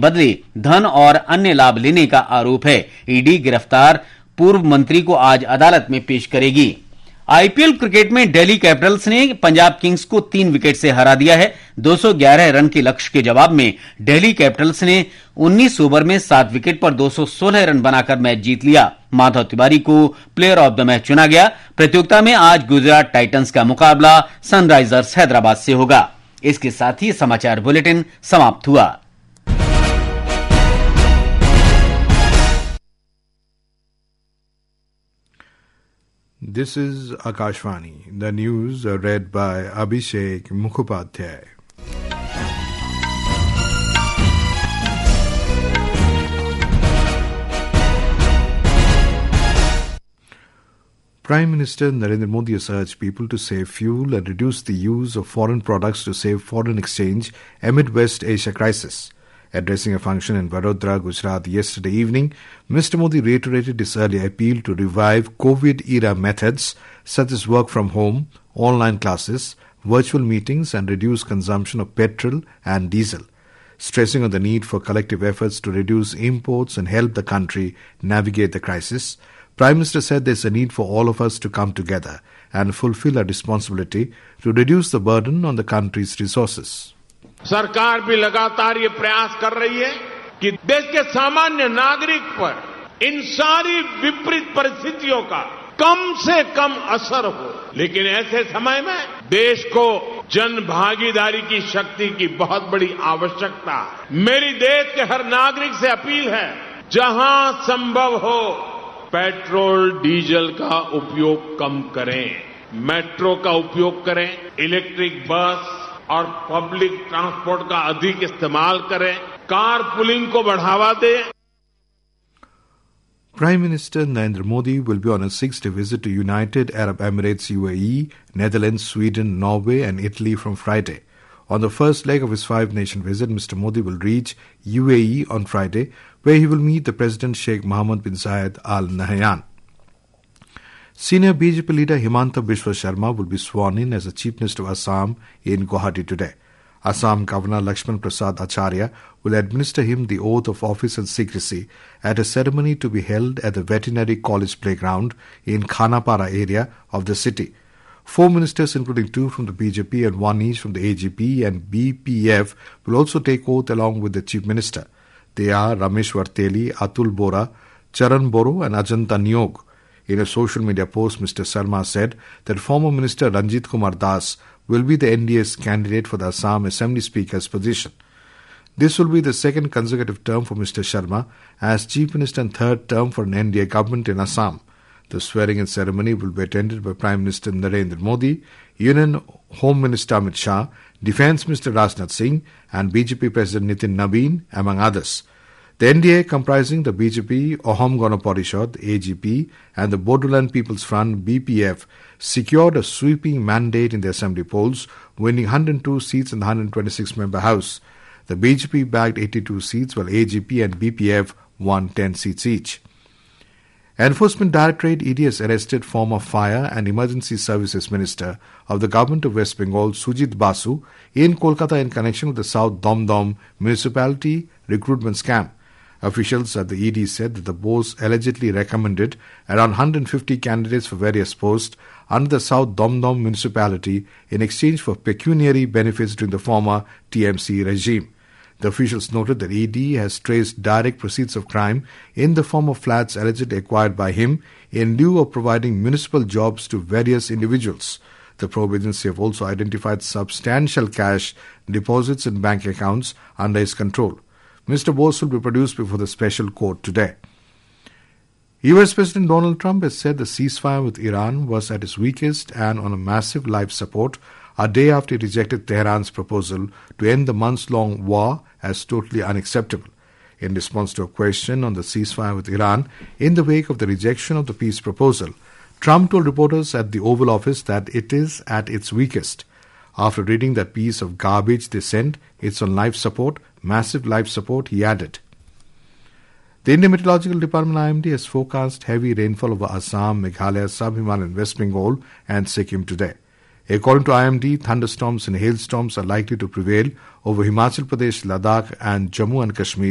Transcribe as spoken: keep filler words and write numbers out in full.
बदले धन और अन्य लाभ लेने का आरोप है। ईडी गिरफ्तार पूर्व मंत्री को आज अदालत में पेश करेगी। आईपीएल क्रिकेट में दिल्ली कैपिटल्स ने पंजाब किंग्स को तीन विकेट से हरा दिया है। दो सौ ग्यारह रन के लक्ष्य के जवाब में दिल्ली कैपिटल्स ने उन्नीस ओवर में सात विकेट पर दो सौ सोलह रन बनाकर मैच जीत लिया। माधव तिवारी को प्लेयर ऑफ द मैच चुना गया। प्रतियोगिता में आज गुजरात टाइटंस का मुकाबला सनराइजर्स हैदराबाद से होगा। इसके साथ ही समाचार बुलेटिन समाप्त हुआ। This is Akashvani. The news are read by Abhishek Mukhopadhyay. Prime Minister Narendra Modi has urged people to save fuel and reduce the use of foreign products to save foreign exchange amid West Asia crisis. Addressing a function in Vadodara, Gujarat yesterday evening, Mister Modi reiterated his earlier appeal to revive COVID-era methods such as work from home, online classes, virtual meetings and reduce consumption of petrol and diesel. Stressing on the need for collective efforts to reduce imports and help the country navigate the crisis, Prime Minister said there is a need for all of us to come together and fulfill our responsibility to reduce the burden on the country's resources. सरकार भी लगातार ये प्रयास कर रही है कि देश के सामान्य नागरिक पर इन सारी विपरीत परिस्थितियों का कम से कम असर हो, लेकिन ऐसे समय में देश को जन भागीदारी की शक्ति की बहुत बड़ी आवश्यकता है। मेरी देश के हर नागरिक से अपील है, जहां संभव हो पेट्रोल डीजल का उपयोग कम करें, मेट्रो का उपयोग करें, इलेक्ट्रिक बस और पब्लिक ट्रांसपोर्ट का अधिक इस्तेमाल करें, कार पुलिंग को बढ़ावा दें। Prime Minister Narendra Modi will be on a six-day visit to United Arab Emirates U A E, Netherlands, Sweden, Norway and Italy from Friday. On the first leg of his five-nation visit, Mister Modi will reach U A E on Friday, where he will meet the President Sheikh Mohammed bin Zayed Al Nahyan. Senior B J P leader Himanta Biswa Sharma will be sworn in as the Chief Minister of Assam in Guwahati today. Assam Governor Lakshman Prasad Acharya will administer him the oath of office and secrecy at a ceremony to be held at the Veterinary College Playground in Khanapara area of the city. Four ministers, including two from the B J P and one each from the A G P and B P F, will also take oath along with the Chief Minister. They are Ramesh Varteli, Atul Bora, Charan Boro and Ajanta Nyog. In a social media post, Mister Sharma said that former Minister Ranjit Kumar Das will be the N D A's candidate for the Assam Assembly Speaker's position. This will be the second consecutive term for Mister Sharma as Chief Minister and third term for an N D A government in Assam. The swearing-in ceremony will be attended by Prime Minister Narendra Modi, Union Home Minister Amit Shah, Defence Minister Rajnath Singh and B J P President Nitin Nabin, among others. The N D A, comprising the B J P, Ahom Gana Parishad, A G P and the Bodoland People's Front, B P F, secured a sweeping mandate in the assembly polls, winning one hundred two seats in the one hundred twenty-six member House. The B J P bagged eighty-two seats, while A G P and B P F won ten seats each. Enforcement Directorate E D has arrested former Fire and Emergency Services Minister of the Government of West Bengal, Sujit Basu, in Kolkata in connection with the South Domdom municipality recruitment scam. Officials at the E D said that the boss allegedly recommended around one hundred fifty candidates for various posts under the South Domdom municipality in exchange for pecuniary benefits during the former T M C regime. The officials noted that E D has traced direct proceeds of crime in the form of flats allegedly acquired by him in lieu of providing municipal jobs to various individuals. The probe agency have also identified substantial cash deposits in bank accounts under his control. Mister Bose will be produced before the special court today. U S President Donald Trump has said the ceasefire with Iran was at its weakest and on a massive life support a day after he rejected Tehran's proposal to end the months-long war as totally unacceptable. In response to a question on the ceasefire with Iran in the wake of the rejection of the peace proposal, Trump told reporters at the Oval Office that it is at its weakest. After reading that piece of garbage they sent, it's on life support, massive life support, he added. The Indian Meteorological Department I M D has forecast heavy rainfall over Assam, Meghalaya, Sub-Himalayan, West Bengal and Sikkim today. According to I M D, thunderstorms and hailstorms are likely to prevail over Himachal Pradesh, Ladakh and Jammu and Kashmir